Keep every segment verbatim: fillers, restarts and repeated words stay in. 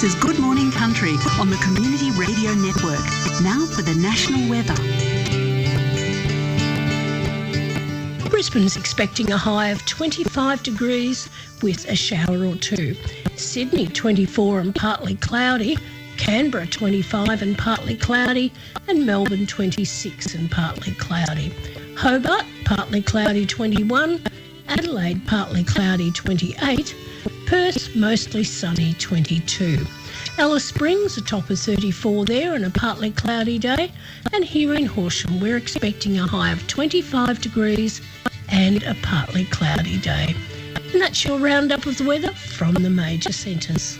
This is Good Morning Country on the Community Radio Network. Now for the national weather. Brisbane's expecting a high of twenty-five degrees with a shower or two. Sydney twenty-four and partly cloudy. Canberra twenty-five and partly cloudy. And Melbourne twenty-six and partly cloudy. Hobart partly cloudy twenty-one. Adelaide partly cloudy twenty-eight. Perth mostly sunny twenty-two. Alice Springs a top of thirty-four there and a partly cloudy day. And here in Horsham we're expecting a high of twenty-five degrees and a partly cloudy day. And that's your roundup of the weather from the major centres.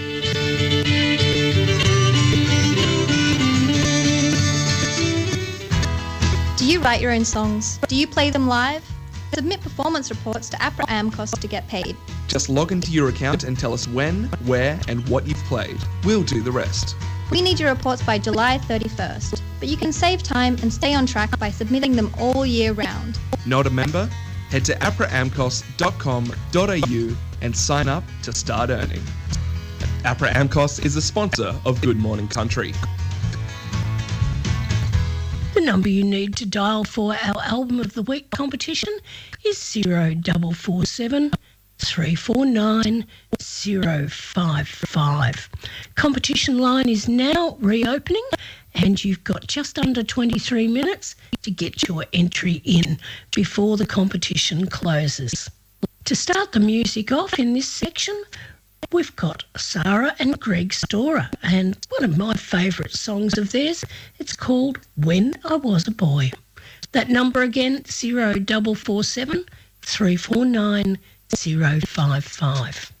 Do you write your own songs? Do you play them live? Submit performance reports to APRA AMCOS to get paid. Just log into your account and tell us when, where and what you've played. We'll do the rest. We need your reports by July thirty-first, but you can save time and stay on track by submitting them all year round. Not a member? Head to apra amcos dot com dot a u and sign up to start earning. APRA AMCOS is a sponsor of Good Morning Country. The number you need to dial for our Album of the Week competition is zero four four seven, three four nine, zero five five. Competition line is now reopening and you've got just under twenty-three minutes to get your entry in before the competition closes. To start the music off in this section, we've got Sarah and Greg Storer and one of my favourite songs of theirs. It's called When I Was a Boy. That number again, zero four four seven, three four nine, zero five five.